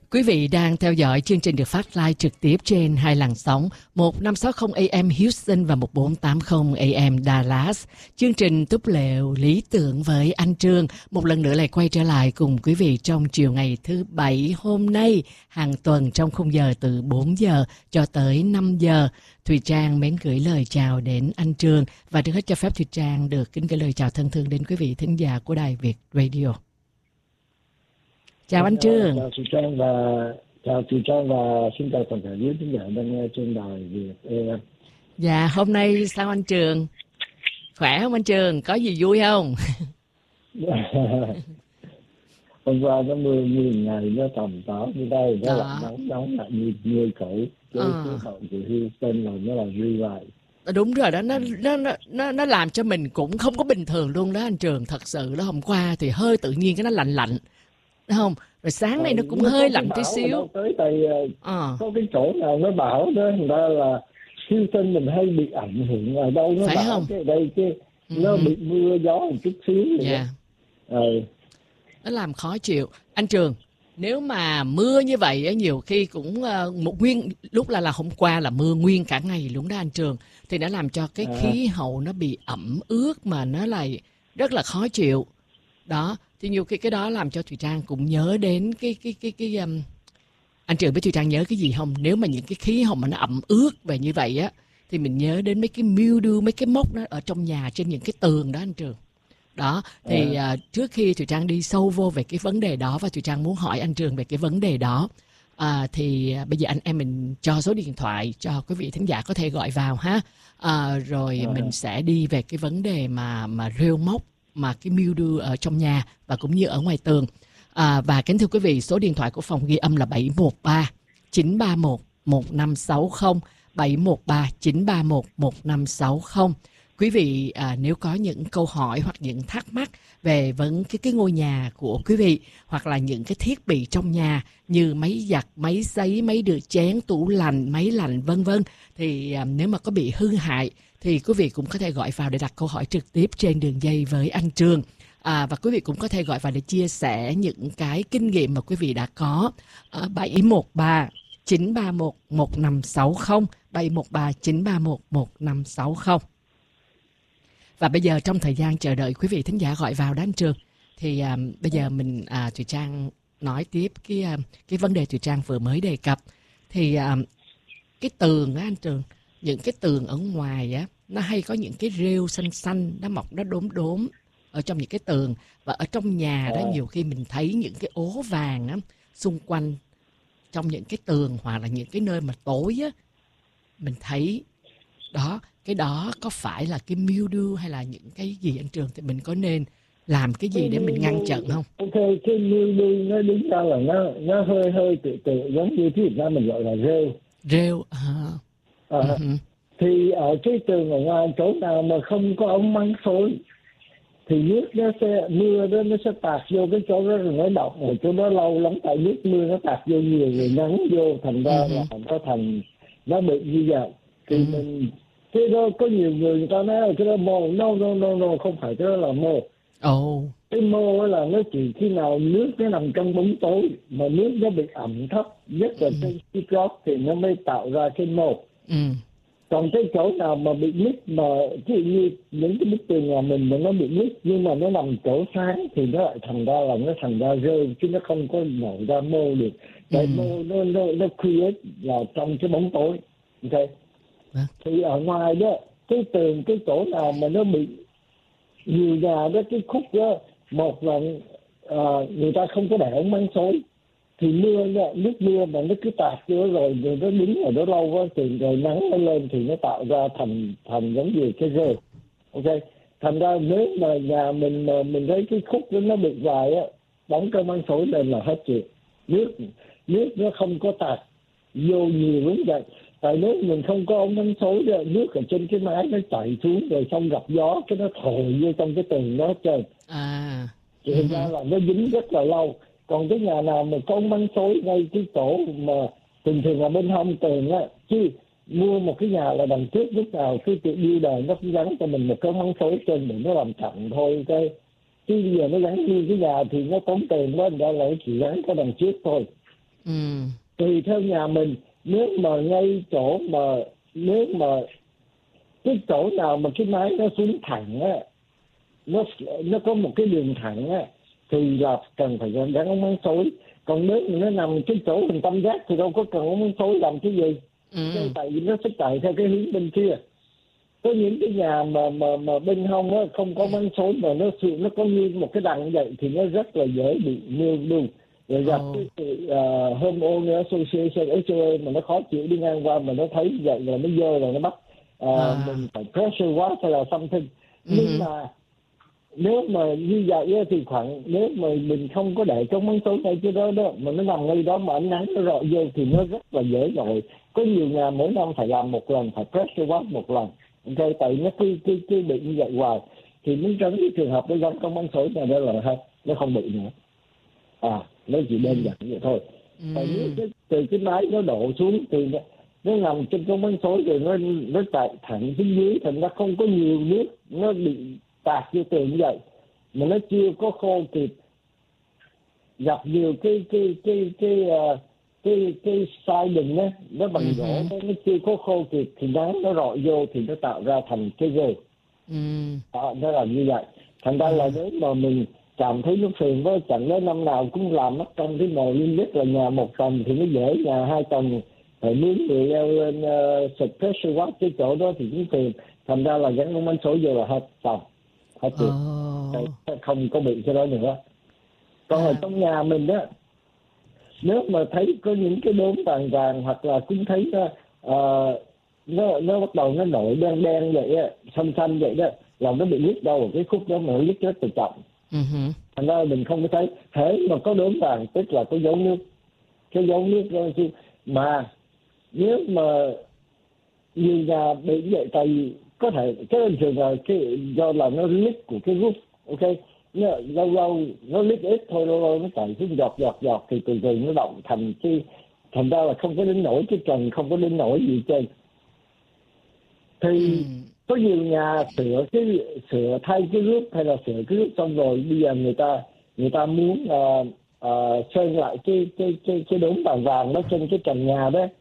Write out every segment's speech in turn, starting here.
Quý vị đang theo dõi chương trình được phát live trực tiếp trên hai làn sóng 1560 AM Houston và 1480 AM Dallas. Chương trình Túp Lều Lý Tưởng với anh Trương một lần nữa lại quay trở lại cùng quý vị trong chiều ngày thứ Bảy hôm nay, hàng tuần trong khung giờ từ 4 giờ cho tới 5 giờ. Thùy Trang mến gửi lời chào đến anh Trương và trước hết cho phép Thùy Trang được kính gửi lời chào thân thương đến quý vị thính giả của Đài Việt Radio. Chào anh Trương. Chào Thùy Trang và xin chào toàn cả quý khán giả đang nghe trên Đài Việt AM. Dạ, hôm nay sao anh Trường? Khỏe không anh Trường? Có gì vui không? Hôm qua nó mưa ngày nó tầm táo như đây, nó lại nóng lại như cũ. Cái khí hậu của Houston là nó là như vậy. Đúng rồi đó, nó làm cho mình cũng không có bình thường luôn đó anh Trường. Thật sự đó, hôm qua thì hơi tự nhiên cái nó lạnh, đúng không? Rồi sáng nay nó cũng hơi lạnh tí xíu. Tới tại có cái chỗ nào nó bão đó, thành ra là Houston mình hay bị ảnh hưởng ở đâu nó phải bão không? cái đây nó bị mưa gió một chút xíu. Dạ. Nó làm khó chịu. Anh Trường, nếu mà mưa như vậy nhiều khi cũng một nguyên lúc là hôm qua là mưa nguyên cả ngày luôn đó anh Trường, thì nó làm cho cái khí hậu nó bị ẩm ướt mà nó lại rất là khó chịu. Đó, thì nhiều khi cái đó làm cho Thùy Trang cũng nhớ đến cái anh Trường biết Thùy Trang nhớ cái gì không? Nếu mà những cái khí hậu mà nó ẩm ướt về như vậy á thì mình nhớ đến mấy cái mildew, mấy cái mốc đó ở trong nhà trên những cái tường đó anh Trường. Đó, thì trước khi Thùy Trang đi sâu vô về cái vấn đề đó và Thùy Trang muốn hỏi anh Trường về cái vấn đề đó, thì bây giờ anh em mình cho số điện thoại cho quý vị thính giả có thể gọi vào ha. Rồi mình sẽ đi về cái vấn đề mà rêu mốc, mà cái mildew ở trong nhà và cũng như ở ngoài tường. Và kính thưa quý vị, số điện thoại của phòng ghi âm là 713 931 1560, 713 931 1560. Quý vị nếu có những câu hỏi hoặc những thắc mắc về cái ngôi nhà của quý vị, hoặc là những cái thiết bị trong nhà như máy giặt, máy sấy, máy rửa chén, tủ lạnh, máy lạnh vân vân, thì nếu mà có bị hư hại thì quý vị cũng có thể gọi vào để đặt câu hỏi trực tiếp trên đường dây với anh Trường. Và quý vị cũng có thể gọi vào để chia sẻ những cái kinh nghiệm mà quý vị đã có. 713 931 1560, 713 931 1560. Và bây giờ trong thời gian chờ đợi quý vị thính giả gọi vào đó anh Trường, thì bây giờ mình Thùy Trang nói tiếp cái vấn đề Thùy Trang vừa mới đề cập. Thì cái tường á anh Trường, những cái tường ở ngoài á, nó hay có những cái rêu xanh xanh, nó mọc, nó đốm ở trong những cái tường. Và ở trong nhà đó nhiều khi mình thấy những cái ố vàng á, xung quanh trong những cái tường hoặc là những cái nơi mà tối á, mình thấy đó. Cái đó có phải là cái mildew hay là những cái gì anh Trường, thì mình có nên làm cái gì để mình ngăn chặn không? Ok, cái mildew nó đúng ra là nó hơi tự giống như Việt Nam mình gọi là rêu. Thì ở cái tường ở ngoài chỗ nào mà không có ống mắng xối thì nước nó sẽ, mưa đó nó sẽ tạt vô cái chỗ đó rồi nó đọng ở chỗ đó lâu lắm, tại nước mưa nó tạt vô nhiều rồi nắng vô, thành ra là nó bị như vậy. Thì mình cái đó có nhiều người ta nói là cái đó mô, no, không phải, cái đó là mô. Cái mô là nó chỉ khi nào nước nó nằm trong bóng tối mà nước nó bị ẩm thấp, nhất là trên cái góc thì nó mới tạo ra cái mô. Còn cái chỗ nào mà bị nứt, mà ví dụ như những cái bức tường nhà mình mà nó bị nứt nhưng mà nó nằm chỗ sáng thì nó lại thành ra rơi, chứ nó không có nổi ra mô được. Tại mô nó create là trong cái bóng tối. Ok. Thì ở ngoài đó, cái tường, cái chỗ nào mà nó bị nhiều nhà đó, cái khúc đó, một là người ta không có để ống mắng xối, thì nước mưa mà nó cứ tạt vô rồi nó đứng ở đó lâu quá thì rồi nắng nó lên thì nó tạo ra thành giống như cái rêu. Ok, thành ra nếu mà nhà mình thấy cái khúc đó nó bị dài á, đóng cái măng xối lên là hết chuyện. Nước nó không có tạt vô nhiều đúng vậy. Tại nếu mình không có ống mắng xối đó, nước ở trên cái mái nó chảy xuống rồi xong gặp gió cái nó thổi vô trong cái tường đó hết trơn. Thì thành ra là nó dính rất là lâu. Còn cái nhà nào mà có ống mắng xối ngay cái chỗ mà thường thường là bên hông tường á, chứ mua một cái nhà là đằng trước lúc nào khi tự đi đời nó cũng gắn cho mình một cái ống mắng xối trên để nó làm chặn thôi. Cái chứ bây giờ nó gắn như cái nhà thì nó tốn tiền quá, ra là chỉ gắn cái đằng trước thôi. Tùy theo nhà mình, nếu mà ngay chỗ mà nếu mà cái chỗ nào mà cái mái nó xuống thẳng á, nó có một cái đường thẳng á, thì là cần phải gắn ống máng xối. Còn nếu mà nó nằm cái chỗ hình tam giác thì đâu có cần ống máng xối làm cái gì. Tại vì nó sẽ chạy theo cái hướng bên kia. Có những cái nhà mà bên hông á không có máng xối mà nó có như một cái đằng vậy thì nó rất là dễ bị mildew. Rồi gặp cái homeowner association HOA mà nó khó chịu đi ngang qua mà nó thấy vậy là nó dơ rồi nó bắt mình phải pressure wash hay là something. Nhưng mà nếu mà như vậy thì nếu mà mình không có để trong máng xối ngay cái đó mà nó nằm ngay đó mà ánh nắng nó rọi vô thì nó rất là dễ rọi. Có nhiều nhà mỗi năm phải làm một lần, phải pressure wash một lần. Okay, tại nó cứ bị như vậy hoài thì muốn tránh cái trường hợp nó gắn trong máng xối này đó là nó không bị nữa. Nó chỉ đơn giản vậy thôi. Tại nếu từ cái mái nó đổ xuống thì nó nằm trên trong máng xối rồi nó chạy thẳng xuống dưới, thành ra không có nhiều nước nó bị tạt vô tường như vậy mà nó chưa có khô kịp, gặp nhiều cái siding á, nó bằng gỗ nó chưa có khô kịp thì nắng nó rọi vô thì nó tạo ra thành cái rêu. Nó là như vậy. Thành ra là nếu mà mình cảm thấy nó phiền với chẳng lẽ năm nào cũng làm mất công cái nồi liên nhất là nhà một tầng thì nó dễ, nhà 2 tầng phải mướn người leo lên xịt pressure wash cái chỗ đó thì cũng phiền. Thành ra là gắn ống máng xối vô là hết xong, hết việc, không có bị cái đó nữa. Còn ở trong nhà mình á, nếu mà thấy có những cái đốm vàng vàng hoặc là cũng thấy nó bắt đầu nó nổi đen đen vậy á, xanh xanh vậy đó, là nó bị lít đâu ở cái khúc đó mà nó lít rất là chậm. Thành ra mình không có thấy. Thế mà có đốm vàng tức là có dấu nước, cái dấu nước đó chứ. Mà nếu mà nhiều nhà bị vậy thì có thể cái bình thường là do là nó lít của cái roof, ok, lâu lâu nó lít ít thôi, lâu lâu nó chảy xuống giọt thì từ từ nó động thành ra là không có đến nổi cái trần, không có đến nổi gì trên. Thì có nhiều nhà sửa thay cái roof hay là sửa cái roof xong rồi bây giờ người ta muốn sơn lại cái đốm vàng vàng nó trên cái trần nhà đó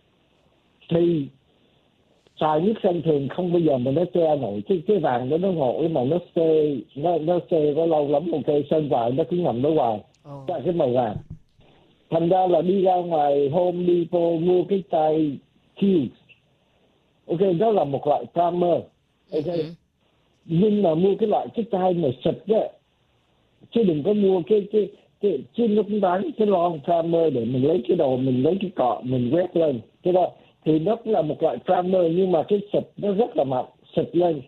thì xài nước sơn thường không bao giờ mà nó che nổi cái vàng đó, nó ngộ mà nó xê có lâu lắm, ok, sơn vàng nó cứ nằm đó hoài cái màu vàng. Thành ra là đi ra ngoài Home Depot mua cái chai Q, ok, đó là một loại primer, ok, nhưng mà mua cái loại cái chai mà xịt đó, chứ đừng có mua cái chứ nó cũng bán cái lon primer để mình lấy cái đồ, mình lấy cái cọ mình quét lên cái đó thì nó cũng là một loại primer, nhưng mà cái xịt nó rất là mạnh, xịt lên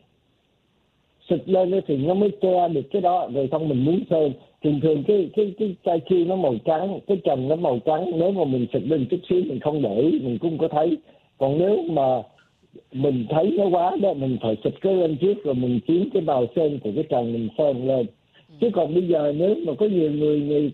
thì nó mới che được cái đó. Rồi xong mình muốn sơn, thường cái chai Q nó màu trắng, cái trần nó màu trắng, nếu mà mình xịt lên chút xíu mình không để ý mình cũng có thấy. Còn nếu mà mình thấy nó quá đó, mình phải xịt cái lên trước rồi mình kiếm cái màu sơn của cái trần mình sơn lên. Chứ còn bây giờ nếu mà có nhiều người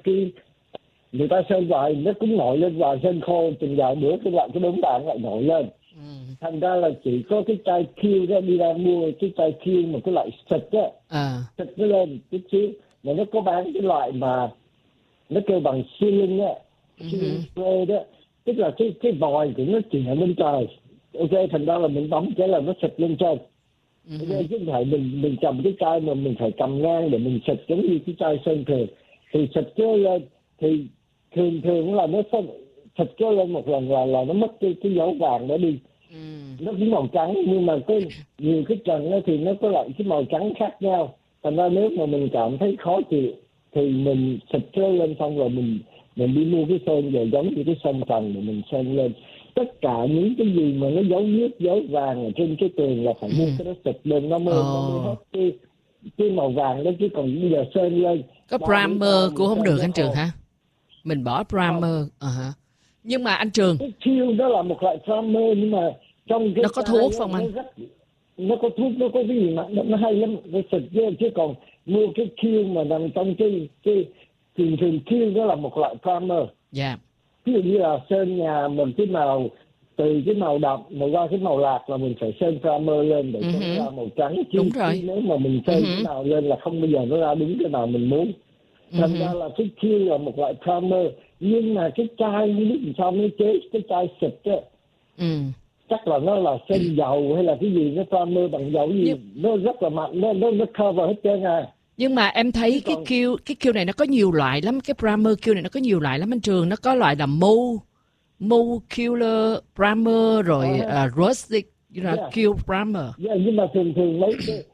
ta sơn vài nó cũng nổi lên, và sơn khô chừng vài bữa cái đốm vàng lại nổi lên. Thành ra là chỉ có cái chai Q đó, đi ra mua cái chai Q mà cái loại xịt á, xịt nó lên chút xíu. Mà nó có bán cái loại mà nó kêu bằng sealing á, sealing spray đó, tức là cái vòi của nó chỉ ở bên trời, ok, thành ra là mình bấm cái là nó xịt lên trên. Okay, chứ không phải mình cầm cái chai mà mình phải cầm ngang để mình xịt giống như cái chai sơn thường. Thì xịt cái lên thì thường là nó xịt cái lên một lần là nó mất cái dấu vàng đó đi. Nó cũng màu trắng, nhưng mà nhiều cái trần đó thì nó có lại cái màu trắng khác nhau. Thành ra nếu mà mình cảm thấy khó chịu thì mình xịt cái lên xong rồi mình đi mua cái sơn về giống như cái sơn trần để mình sơn lên. Tất cả những cái gì mà nó dấu nước dấu vàng ở trên cái tường là phải mua cái đó xịt lên, nó mới hết cái màu vàng đó. Chứ còn bây giờ sơn lên có primer cũng không được anh Trường hả? Mình bỏ primer hả? Nhưng mà anh Trường, cái Q đó là một loại primer, nhưng mà trong cái nó có thuốc không anh? Nó có thuốc, nó có cái gì mà nó hay lắm, nó xịt chứ còn mua cái Q mà nằm trong cái thường Q đó là một loại primer. Dạ. Ví dụ như là sơn nhà mình cái màu từ cái màu đậm mà qua cái màu lạc là mình phải sơn primer lên để cho nó ra màu trắng. Chứ đúng rồi. nếu mà mình sơn cái nào lên là không bao giờ nó ra đúng cái nào mình muốn. Thành ra là cái Q là một loại primer, Nhưng mà cái chai không biết làm sao mới chế cái chai xịt á. Chắc là nó là sơn dầu hay là cái gì, nó primer bằng dầu gì, nó rất là mạnh, nó cover hết trơn à. Nhưng mà em thấy cái kêu này nó có nhiều loại lắm, cái primer kêu này nó có nhiều loại lắm anh Trường. Nó có loại là Molecular Primer rồi Rustic Kill Primer. Nhưng mà thường mấy cái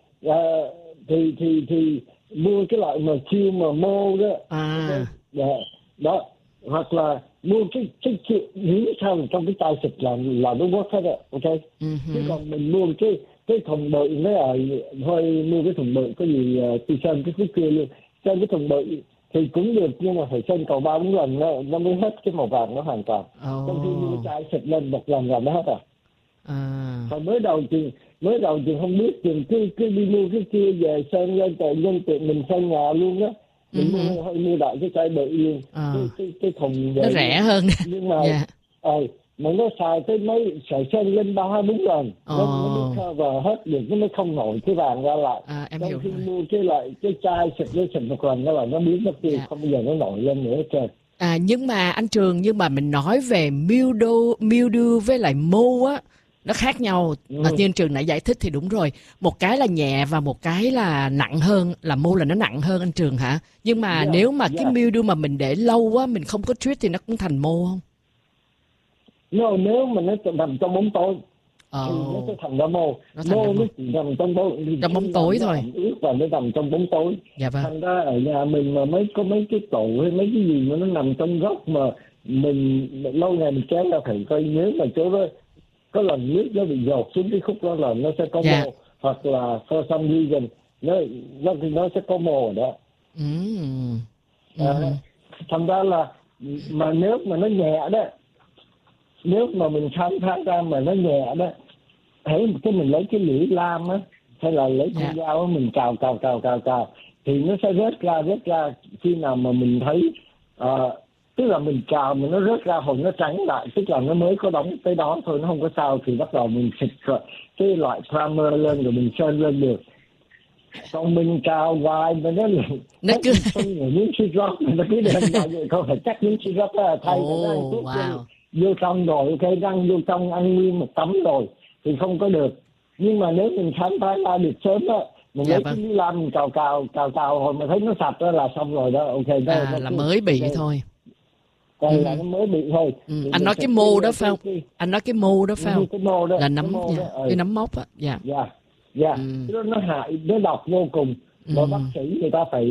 thì mua cái loại mà Kill mà Mo đó. Đó, hoặc là mua cái nghĩ sao trong cái chai xịt là nó work hết á, ok. Chứ còn mình mua cái thùng bự nó thôi, mua cái thùng bự có gì tôi sơn cái khúc kia luôn, sơn cái thùng bự thì cũng được, nhưng mà phải sơn cầu 3-4 lần nó mới hết cái màu vàng nó hoàn toàn. Trong khi mua chai xịt lên một lần là nó hết à. Còn mới đầu thì không biết, thì cứ đi mua cái kia về sơn lên, tự nhiên tự mình sơn nhà luôn đó. Mình mua đại cái chai bự luôn, cái thùng nó rẻ hơn. Nhưng mà mà nó xài tới mấy sợi sơn lên 3-4 lần nó mới cover hết được, nó mới không nổi cái vàng ra lại. Em trong hiểu khi rồi. mua cái chai xịt một lần đó là nó biến mất đi, không bao giờ nó nổi lên nữa hết trơn. Nhưng mà anh Trường, nhưng mà mình nói về mildew với lại mô á, nó khác nhau. Như anh Trường nãy giải thích thì đúng rồi. Một cái là nhẹ và một cái là nặng hơn, là mô là nó nặng hơn anh Trường hả? Nhưng mà nếu mà cái mildew mà mình để lâu á, mình không có treat thì nó cũng thành mô không? Nếu mà nó nằm trong bóng tối thì nó sẽ thành ra mô. Mô nó chỉ nằm trong bóng tối thôi. Ướt và nó nằm trong bóng tối. Dạ vâng. Thành ra ở nhà mình mà có mấy cái tủ hay mấy cái gì mà nó nằm trong góc mà mình lâu ngày mình kéo ra phải coi, nếu mà chỗ đó có lần nước nó bị dột xuống cái khúc đó là nó sẽ có mô, hoặc là for some reason nó sẽ có mô ở đó. Thành ra là mà nếu mà nó nhẹ đó, nếu mà mình khám phá ra mà nó nhẹ đó, hãy cái mình lấy cái lưỡi lam á, hay là lấy con dao á, mình cào thì nó sẽ rớt ra khi nào mà mình thấy tức là mình cào mà nó rớt ra hồi nó trắng lại, tức là nó mới có đóng tới đó thôi, nó không có sao, thì bắt đầu mình xịt rồi cái loại primer lên rồi mình sơn lên được. Còn mình cào hoài mà nó cứ miếng syrup, nó cứ đem vào vậy, không phải chắc miếng syrup thay cái răng thuốc vô trong rồi, ok, răng vô trong ăn nguyên một tấm rồi thì không có được. Nhưng mà nếu mình khám phá ra được sớm á, mình lấy cái miếng lam mình cào hồi mà thấy nó sạch đó là xong rồi đó, ok. Đó là mới bị thôi. Là nó mới bị thôi. Anh nói cái mô đó phải không? Anh nói cái mô đó phải không? Cái mô đó, là nấm, cái nấm mốc á. Nó hại, nó độc vô cùng. Và bác sĩ người ta phải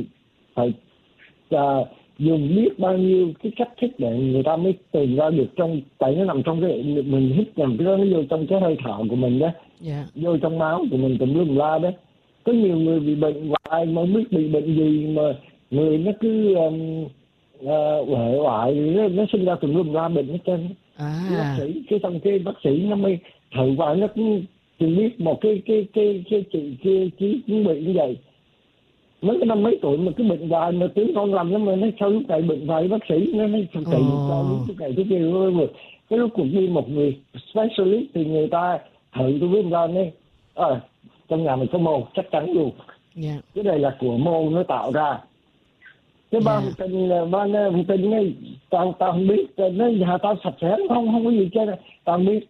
dùng biết bao nhiêu cái cách thức để người ta mới tìm ra được, tại nó nằm trong cái mình hít nhầm, cái đó nó vô trong cái hơi thở của mình đó, vô trong máu của mình tùm lum la đó. Có nhiều người bị bệnh hoài mà không biết bị bệnh gì mà người nó cứ uể oải, nó sinh ra tùm lum la bệnh hết trơn. Bác sĩ cái bác sĩ nó mới thử vào, nó cũng tìm biết một cái chị kia cũng bị như vậy. Mấy cái năm mấy tuổi mà cái bệnh hoài mà tiếng con làm, nó nói sao lúc này bệnh hoài, bác sĩ nó nói sao kỳ sao lúc này cái kia rồi. Cái lúc cuộc đi một người specialist thì người ta thử tôi biết ra này trong nhà mình có mô chắc chắn luôn. Cái này là của mô nó tạo ra. Cái ba thông tin ấy, tao không biết, nó nhà tao sạch sẽ không có gì chứ, tao biết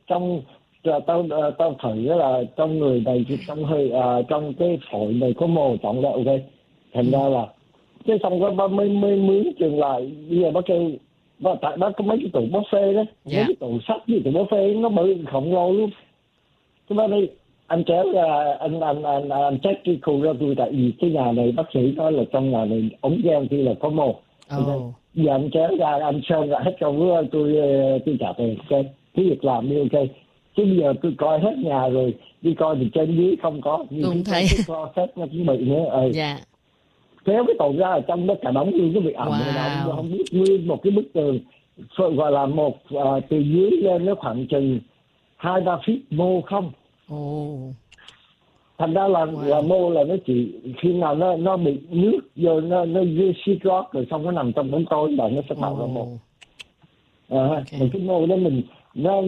tao thử là trong người này, trong hơi trong cái phổi này có mô trọng đó, ok. Thành ra là cái xong cái ba mới mướn trường lại. Bây giờ bác kêu tại bác có mấy cái tủ buffet đó, mấy cái tủ sắt với tủ buffet nó bự khổng lồ luôn. Cái bác đi anh kéo ra, anh check cái khu ra tôi, tại vì cái nhà này bác sĩ nói là trong nhà này ống gen thì là có mô. Giờ anh kéo ra, anh sơn ra hết trong đó, tôi trả tiền, ok. Cái việc làm đi, ok. Chứ bây giờ tôi coi hết nhà rồi, đi coi thì trên dưới không có, nhưng thấy cái closet nó cũng bị nữa. Kéo cái tủ ra ở trong đó cả đống luôn, cái bị ẩm wow. Không biết nguyên một cái bức tường gọi là một từ dưới lên nó khoảng chừng 2-3 feet mô không. Thành ra là mô là nó chỉ khi nào nó bị nước vô, nó dưới sheetrock rồi xong nó nằm trong bóng tối và nó sẽ tạo ra mô. Cái mô đó mình nó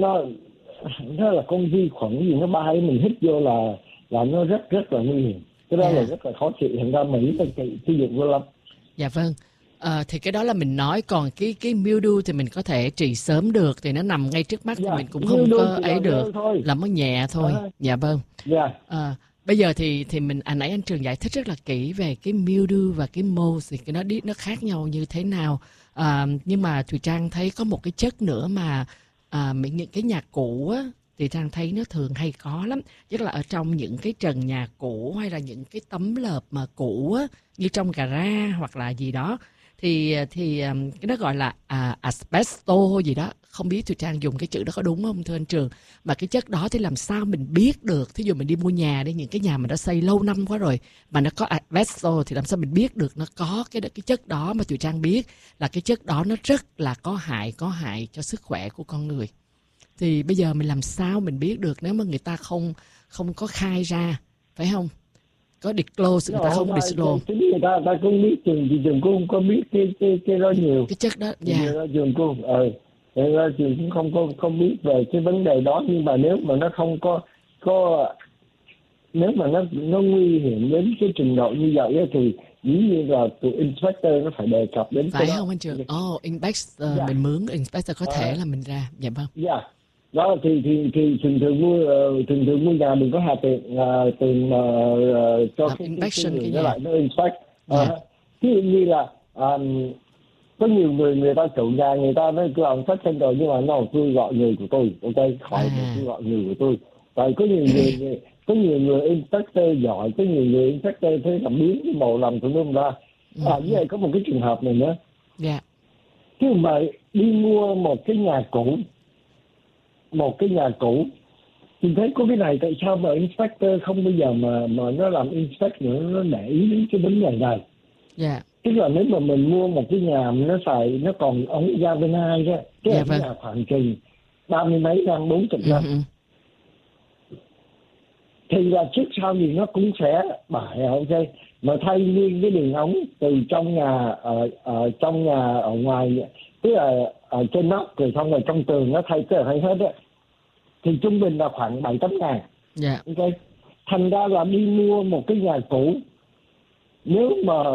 là con vi khuẩn gì nó bay, mình hít vô là nó rất là nguy hiểm. Cái đó là rất là khó chịu, thành ra Mỹ phải sử dụng vô lắm. Dạ vâng. Thì cái đó là mình nói, còn cái mildew thì mình có thể trị sớm được, thì nó nằm ngay trước mắt thì mình cũng không có ấy được, là nó nhẹ thôi. Dạ vâng. Bây giờ thì mình nãy anh Trường giải thích rất là kỹ về cái mildew và cái mold, thì cái nó khác nhau như thế nào. Nhưng mà Thùy Trang thấy có một cái chất nữa mà những cái nhà cũ á, thì Trang thấy nó thường hay có lắm, nhất là ở trong những cái trần nhà cũ hay là những cái tấm lợp mà cũ á, như trong gara hoặc là gì đó, thì cái đó gọi là asbesto gì đó, không biết Thùy Trang dùng cái chữ đó có đúng không thưa anh Trường. Mà cái chất đó thì làm sao mình biết được, thí dụ mình đi mua nhà đi, những cái nhà mà đã xây lâu năm quá rồi mà nó có asbesto thì làm sao mình biết được nó có cái chất đó, mà Thùy Trang biết là cái chất đó nó rất là có hại cho sức khỏe của con người. Thì bây giờ mình làm sao mình biết được nếu mà người ta không có khai ra, phải không? Có disclose, người ta không disclose. Chính người ta cũng biết, trường cũng không có biết cái đó nhiều. Cái chất đó, dạ. Trường cũng trường cũng không biết về cái vấn đề đó, nhưng mà nếu mà nó không có nếu mà nó nguy hiểm đến cái trình độ như vậy thì dĩ nhiên là tụi inspector nó phải đề cập đến phải cái đó. Không anh Trường? Inspector, mình mướn inspector có thể là mình ra. Dạ vâng. Dạ. Đó thì thường mua nhà đừng có hạ tiền cho cái người nó lại nó inspect. Ví dụ như là có nhiều người ta chủ nhà, người ta nói cứ làm phát sinh rồi, nhưng mà nó tôi gọi người của tôi, ok, khỏi tôi gọi người của tôi. Tại có nhiều người inspector giỏi, có nhiều người inspector thế làm biến cái màu làm tụi nó ra. Với lại có một cái trường hợp này nữa. Dạ. Chứ mà đi mua một cái nhà cũ thì thấy có cái này, tại sao mà inspector không bao giờ mà nó làm inspect nữa, nó để ý đến cái vấn đề này. Dạ. Tức là nếu mà mình mua một cái nhà nó còn ống galvanized đó, cái nhà khoảng chừng 30 mấy năm, 40 năm, thì là trước sau gì nó cũng sẽ bại, ok. Mà thay nguyên cái đường ống từ trong nhà ở ngoài, tức là ở trên nóc rồi xong rồi trong tường nó thay hết á, thì trung bình là khoảng 7-8 ngàn. Yeah. Ok. Thành ra là đi mua một cái nhà cũ, nếu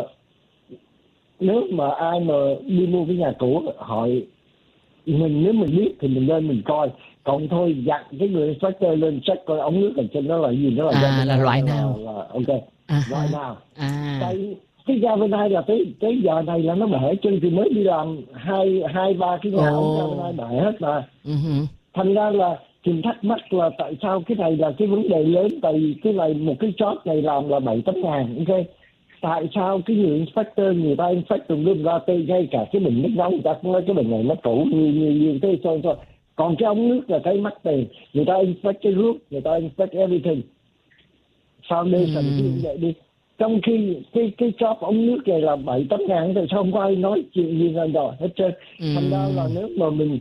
mà ai mà đi mua cái nhà cũ hỏi mình, nếu mình biết thì mình lên mình coi, còn thôi dặn cái người inspector lên check coi ống nước ở trên đó là gì, nó là loại nào, ok, loại nào. Tại cái galvanized là tới giờ này là nó bể chân, thì mới đi làm hai ba cái nhà ống galvanized bể hết mà. Thành ra là mình thắc mắc là tại sao cái này là cái vấn đề lớn, tại vì cái này một cái job này làm là 7-8 ngàn, ok. Tại sao cái người inspector, người ta inspect tùm lum ra tê, ngay cả cái bình nước nóng người ta cũng nói cái bình này nó cũ như thế thôi. Còn cái ống nước là cái mắc tiền, người ta inspect cái roof, người ta inspect everything, foundation như vậy đi. Trong khi cái job ống nước này là 7-8 ngàn, thì sao không có ai nói chuyện gì ra rồi hết trơn. Thành ra là nếu mà mình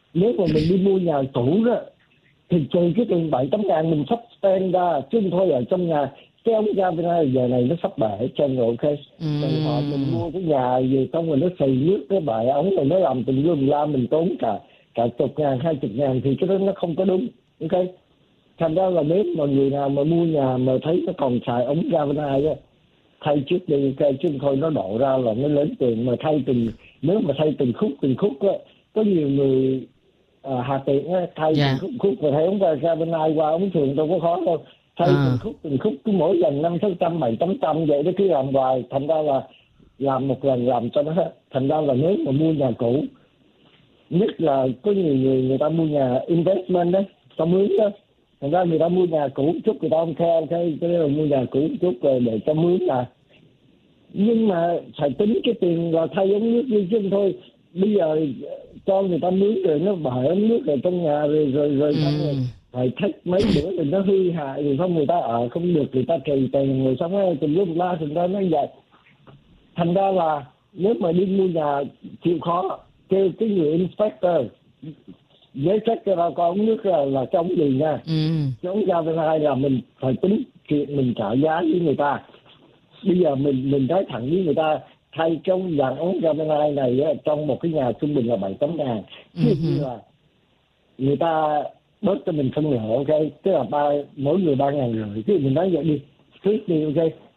đi mua nhà cũ đó, thì trừ cái tiền 7-8 ngàn mình sắp spend ra, chứ không thôi ở trong nhà cái ống galvanized giờ này nó sắp bể hết trơn rồi, ok. Rồi họ mình mua cái nhà gì xong rồi nó xì nước cái bể ống rồi nó làm từng lum la, mình tốn cả chục ngàn, 20 ngàn, thì cái đó nó không có đúng, ok. Thành ra là nếu mà người nào mà mua nhà mà thấy nó còn xài ống galvanized á, thay trước đi, ok, chứ không thôi nó đổ ra là nó lớn tiền. Mà nếu mà thay từng khúc á, có nhiều người hạ tiện á, thay từng khúc và thay ống galvanized qua ống thường đâu có khó đâu. Thay từng khúc cứ mỗi lần 500, 700 vậy đó, cứ làm hoài. Thành ra là làm một lần làm cho nó hết. Thành ra là nếu mà mua nhà cũ, nhất là có nhiều người ta mua nhà investment đấy, ta mướn đó, thành ra người ta mua nhà cũ chút, người ta không khe cái là mua nhà cũ chút rồi để cho mướn là. Nhưng mà phải tính cái tiền là thay ống nước đi, chứ không thôi bây giờ cho người ta mướn rồi nó bể ống nước ở trong nhà rồi xong rồi phải thách mấy bữa thì nó hư hại, rồi xong người ta ở không được, người ta trì tiền, rồi xong rồi từng lúc la, thành ra nó vậy. Thành ra là nếu mà đi mua nhà chịu khó, kêu cái người inspector giấy check cho ra coi ống nước là cái ống gì nha. Cái ống galvanized là mình phải tính chuyện mình trả giá với người ta. Bây giờ mình nói thẳng với người ta, thay trong dạng ống galvanized này á, trong một cái nhà trung bình là 7-8 ngàn. Ví dụ như là người ta bớt cho mình phân nửa, ok, tức là mỗi người 3,5 ngàn. Chứ mình nói vậy đi, trước đi, ok.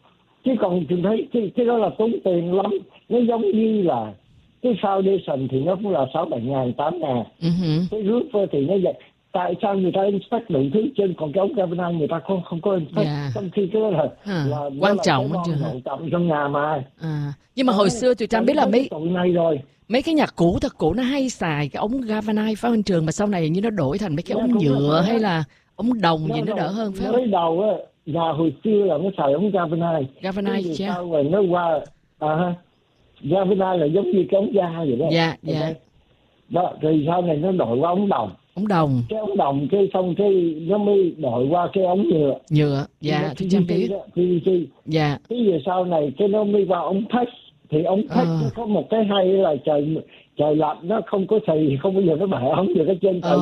chứ còn tôi thấy cái đó là tốn tiền lắm. Nó giống như là cái foundation thì nó cũng là 6-7 ngàn, 8 ngàn. Cái roof thì nó vậy. Tại sao người ta inspect đủ thứ trên, còn cái ống galvanize người ta không có inspect, trong khi cái đó là quan trọng trong nhà mà. Nhưng mà hồi xưa tụi Trang biết là mấy cái nhà cũ thật cũ nó hay xài cái ống galvanize phải không Trường, mà sau này như nó đổi thành mấy cái ống nhựa hay là ống đồng gì nó đỡ hơn phải không? Mới đầu á, nhà hồi xưa là nó xài ống galvanize chứ. Sau rồi nó qua galvanize là giống như cái ống da vậy đó. Dạ. Đó, rồi sau này nó đổi qua ống đồng. Cái ống đồng cái xong cái nó mới đổi qua cái ống nhựa. Dạ, tôi chẳng biết. PVC. Dạ. Cái gì sau này cái nó mới qua ống PEX. Thì ống PEX nó có một cái hay là trời lạnh nó không có xì, không bao giờ nó bể ống được cái trên trời.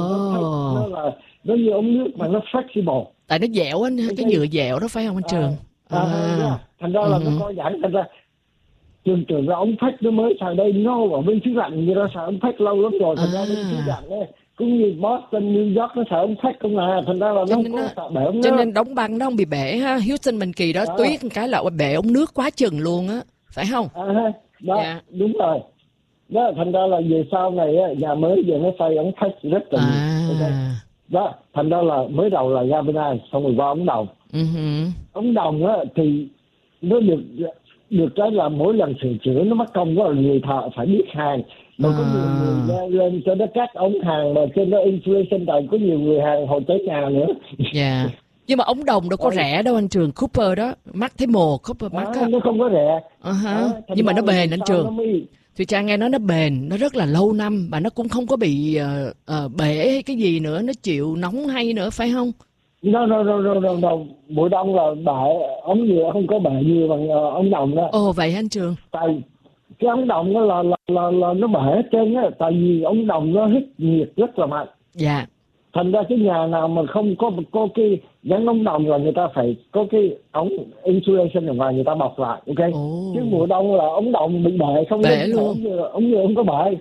Nó như ống nước mà nó flexible. Tại nó dẻo á, cái nhựa dẻo đó phải không anh Trường? Thành ra là nó co giãn, thành ra trường ra ống PEX nó mới xài đây, nó ở bên xứ lạnh người ta xài ống PEX lâu lắm rồi, thành ra bên xứ lạnh ấy, cũng như Boston, New York nó xài ống PEX không à, thành ra là nó không có sợ bể ống nước. Cho nên đóng băng nó không bị bể ha. Houston mình kỳ đó tuyết một cái là bể ống nước quá chừng luôn á, phải không? Đó, đúng rồi. Đó, thành ra là về sau này á, nhà mới giờ nó xây ống PEX rất là nhiều. Đó, thành ra là mới đầu là galvanize, xong rồi qua ống đồng. Ống đồng á thì nó được cái là mỗi lần sửa chữa nó mất công quá, người thợ phải biết hàng, mà có nhiều người lên cho nó cắt ống hàng mà trên nó insulation, tại có nhiều người hàng hồi tới nhà nữa. Nhưng mà ống đồng đâu có rẻ đâu anh Trường. Cooper đó mắc thấy mồ, Cooper mắc á. Nó không có rẻ. Nhưng mà nó bền anh Trường. Thì Trang nghe nói nó bền, nó rất là lâu năm, mà nó cũng không có bị bể hay cái gì nữa, nó chịu nóng hay nữa phải không? No. Mùa đông là bể, ống nhựa không có bể như bằng ống đồng đó. Ồ vậy anh Trường. Tại cái ống đồng đó là nó bể hết trơn á, tại vì ống đồng nó hít nhiệt rất là mạnh. Dạ. Thành ra cái nhà nào mà không có cái gắn ống đồng là người ta phải có cái ống insulation ở ngoài người ta bọc lại, ok? Chứ mùa đông là ống đồng bị bể không bể luôn. Ống nhựa không có bể.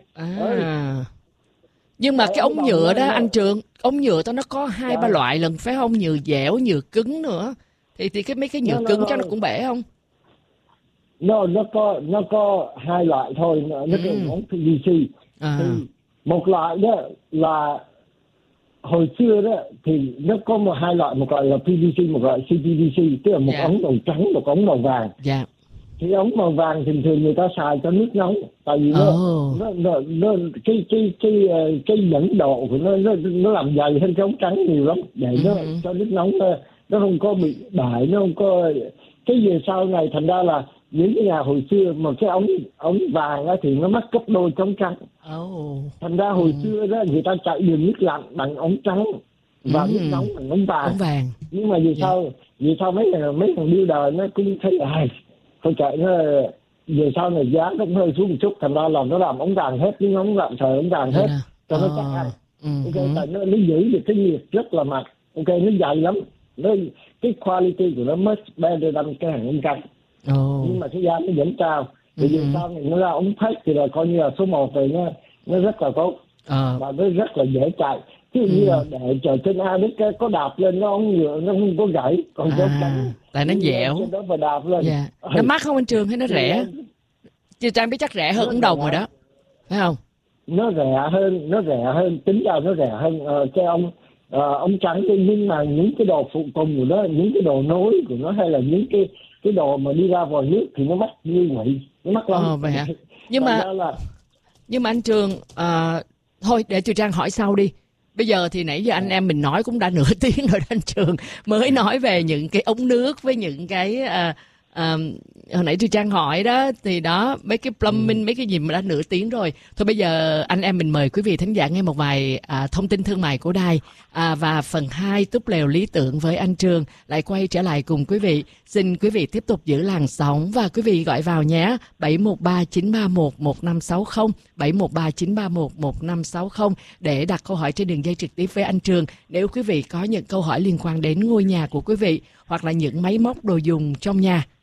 Nhưng mà cái ống nhựa đó anh Trường, ống nhựa đó nó có 2-3 loại lần phải không? Nhựa dẻo, nhựa cứng nữa. Thì mấy cái nhựa cứng chắc nó cũng bể không? Nó có 2 loại thôi, nó kêu ống PVC. Thì một loại đó là hồi xưa đó thì nó có 2 loại, một loại là PVC, một loại CPVC, tức là một ống màu trắng, một ống màu vàng. Thì ống màu vàng thường thường người ta xài cho nước nóng, tại vì nó cái dẫn độ của nó làm dày hơn cái ống trắng nhiều lắm, để nó cho nước nóng nó không có bị bể, nó không có cái gì sau này. Thành ra là những cái nhà hồi xưa mà cái ống vàng á thì nó mắc gấp đôi ống trắng. Thành ra hồi xưa đó người ta chạy đường nước lạnh bằng ống trắng và nước nóng bằng ống vàng. Nhưng mà vì sao mấy thằng điêu đời nó cũng thấy thôi chạy nó về sau này giá nó cũng hơi xuống một chút, thành ra là nó làm ống vàng hết, nhưng ống vàng xài ống vàng hết cho nó chắc ăn. Tại nó giữ được cái nhiệt rất là mạnh, nó dày lắm, cái quality của nó much better than cái hàng ống trắng. Nhưng mà cái giá nó vẫn cao. Vì vì sau này nó ra ống PEX thì là coi như là số 1 rồi, nó rất là tốt và nó rất là dễ chạy. Chứ như là để chờ trên A biết có đạp lên nó ống nhựa nó không có gãy, còn cái trắng tại nó dẻo. Trên đó phải đạp lên. Nó mắc không anh Trường hay nó rẻ? Chứ Trang biết chắc rẻ hơn ống đồng rồi đó, phải không? Nó rẻ hơn, tính ra nó rẻ hơn cái ống trắng, nhưng mà những cái đồ phụ tùng của nó, những cái đồ nối của nó, hay là những cái đồ mà đi ra vòi nước thì nó mắc như vậy, nó mắc lắm. Vậy hả? Nhưng mà anh Trường thôi để Trang hỏi sau đi. Bây giờ thì nãy giờ anh em mình nói cũng đã nửa tiếng rồi đó anh Trường, mới nói về những cái ống nước với những cái hồi nãy Trang hỏi đó, thì đó mấy cái plumbing mấy cái gì mà đã nửa tiếng rồi. Thôi bây giờ anh em mình mời quý vị thính giả nghe một vài thông tin thương mại của đài, và phần 2 túp lều lý tưởng với anh Trường lại quay trở lại cùng quý vị. Xin quý vị tiếp tục giữ làn sóng và quý vị gọi vào nhé, 713-931-1560, 713-931-1560 để đặt câu hỏi trên đường dây trực tiếp với anh Trường. Nếu quý vị có những câu hỏi liên quan đến ngôi nhà của quý vị hoặc là những máy móc đồ dùng trong nhà